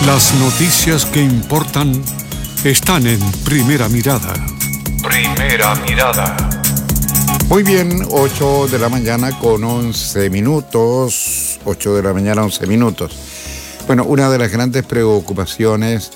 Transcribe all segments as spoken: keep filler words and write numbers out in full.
Las noticias que importan están en Primera Mirada. Primera Mirada. Muy bien, ocho de la mañana con once minutos. ocho de la mañana, once minutos. Bueno, una de las grandes preocupaciones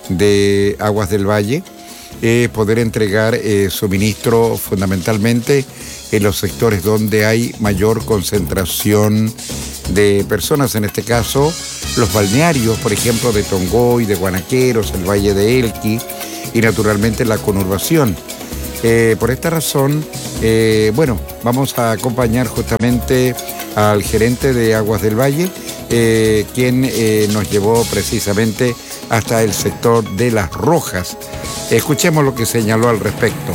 de Aguas del Valle es poder entregar eh, suministro fundamentalmente en los sectores donde hay mayor concentración de personas, en este caso los balnearios, por ejemplo, de Tongoy, de Guanaqueros, el Valle de Elqui y naturalmente la conurbación. Eh, por esta razón, eh, bueno, vamos a acompañar justamente al gerente de Aguas del Valle, eh, quien eh, nos llevó precisamente hasta el sector de Las Rojas. Escuchemos lo que señaló al respecto.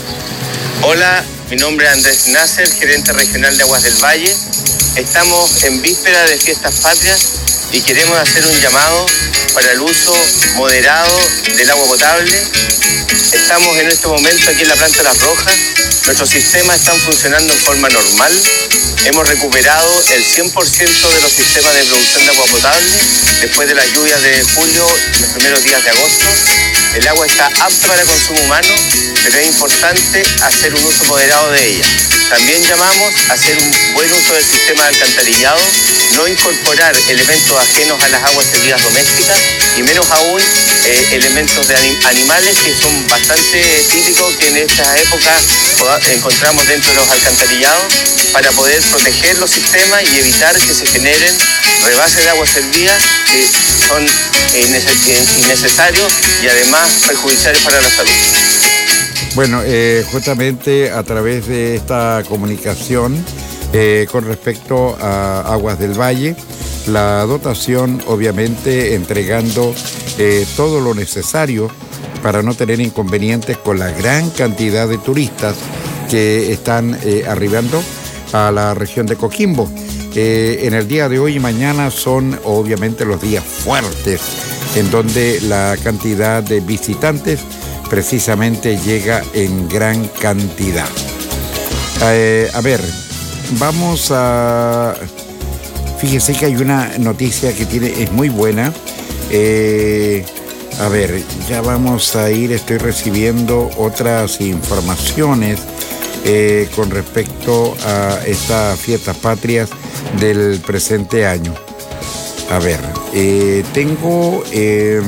Hola, mi nombre es Andrés Nasser, gerente regional de Aguas del Valle. Estamos en víspera de Fiestas Patrias y queremos hacer un llamado para el uso moderado del agua potable. Estamos en este momento aquí en la planta de Las Rojas. Nuestros sistemas están funcionando en forma normal. Hemos recuperado el cien por ciento de los sistemas de producción de agua potable después de las lluvias de julio y los primeros días de agosto. El agua está apta para consumo humano, pero es importante hacer un uso moderado de ella. También llamamos a hacer un buen uso del sistema de alcantarillado, no incorporar elementos ajenos a las aguas servidas domésticas y menos aún eh, elementos de anim- animales que son bastante típicos que en esta época encontramos dentro de los alcantarillados para poder proteger los sistemas y evitar que se generen rebases de agua servida que son innecesarios y además perjudiciales para la salud. Bueno, eh, justamente a través de esta comunicación eh, con respecto a Aguas del Valle, la dotación obviamente entregando eh, todo lo necesario para no tener inconvenientes con la gran cantidad de turistas que están eh, arribando a la región de Coquimbo. Eh, en el día de hoy y mañana son obviamente los días fuertes en donde la cantidad de visitantes precisamente llega en gran cantidad. Eh, a ver, vamos a... Fíjese que hay una noticia que tiene, es muy buena. Eh, a ver, ya vamos a ir, estoy recibiendo otras informaciones eh, con respecto a estas fiestas patrias del presente año. A ver, eh, tengo... Eh,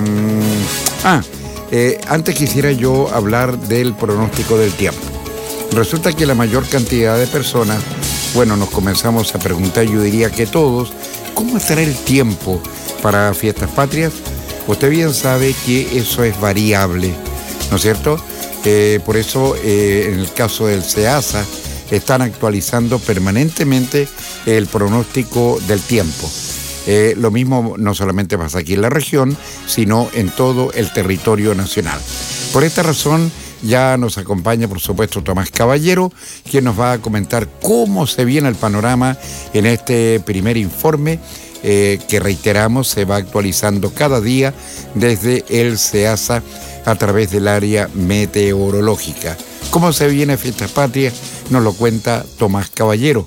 ah, eh, antes quisiera yo hablar del pronóstico del tiempo. Resulta que la mayor cantidad de personas, bueno, nos comenzamos a preguntar, yo diría que todos, ¿cómo estará el tiempo para fiestas patrias? Usted bien sabe que eso es variable, ¿no es cierto? Eh, por eso, eh, en el caso del SEASA, están actualizando permanentemente el pronóstico del tiempo. Eh, lo mismo no solamente pasa aquí en la región, sino en todo el territorio nacional. Por esta razón, ya nos acompaña, por supuesto, Tomás Caballero, quien nos va a comentar cómo se viene el panorama en este primer informe, eh, que reiteramos, se va actualizando cada día desde el SEASA a través del área meteorológica. ¿Cómo se viene Fiestas Patrias? Nos lo cuenta Tomás Caballero.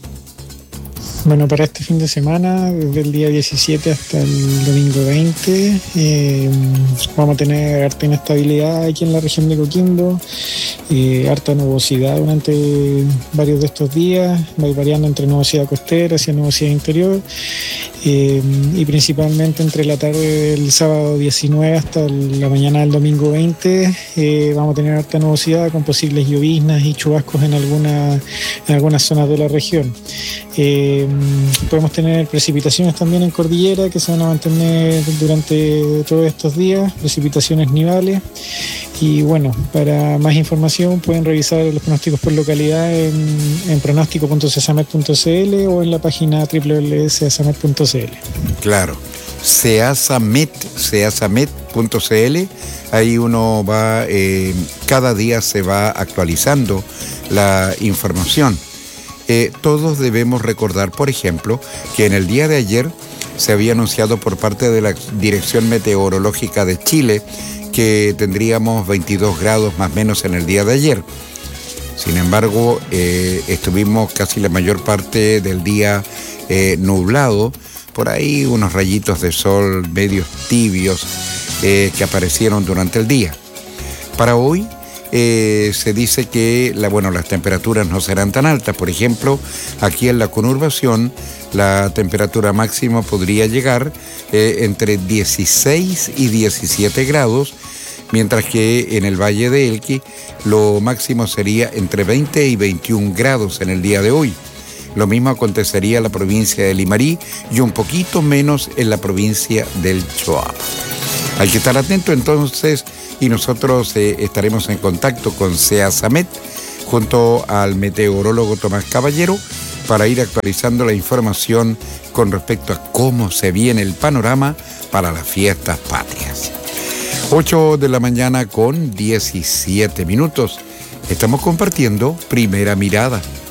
Bueno, para este fin de semana, desde el día diecisiete hasta el domingo veinte, eh, vamos a tener harta inestabilidad aquí en la región de Coquimbo, eh, harta nubosidad durante varios de estos días, va variando entre nubosidad costera hacia nubosidad interior, eh, y principalmente entre la tarde del sábado diecinueve hasta la mañana del domingo veinte, eh, vamos a tener harta nubosidad con posibles lloviznas y chubascos en, alguna, en algunas zonas de la región. Eh, podemos tener precipitaciones también en cordillera que se van a mantener durante todos estos días, precipitaciones nivales. Y bueno, para más información pueden revisar los pronósticos por localidad en, en pronóstico punto cesamet punto c l o en la página doble u doble u doble u punto cesamet punto c l. Claro, ceasamet, ceasamet punto c l, ahí uno va, eh, cada día se va actualizando la información. Eh, todos debemos recordar, por ejemplo, que en el día de ayer se había anunciado por parte de la Dirección Meteorológica de Chile que tendríamos veintidós grados más o menos en el día de ayer. Sin embargo, eh, estuvimos casi la mayor parte del día eh, nublado, por ahí unos rayitos de sol medios tibios eh, que aparecieron durante el día. Para hoy eh, se dice que la, bueno, las temperaturas no serán tan altas. Por ejemplo, aquí en la conurbación la temperatura máxima podría llegar eh, entre dieciséis y diecisiete grados, mientras que en el Valle de Elqui lo máximo sería entre veinte y veintiún grados en el día de hoy. Lo mismo acontecería en la provincia de Limarí y un poquito menos en la provincia del Choapa. Hay que estar atento entonces y nosotros eh, estaremos en contacto con SEASAMET junto al meteorólogo Tomás Caballero para ir actualizando la información con respecto a cómo se viene el panorama para las fiestas patrias. ocho de la mañana con diecisiete minutos. Estamos compartiendo Primera Mirada.